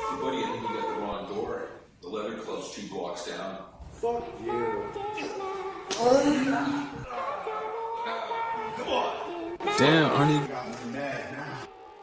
Hey, buddy, I think you got the wrong door. The leather club's 2 blocks down. Fuck you. Come on. Damn, Arnie. Got me mad.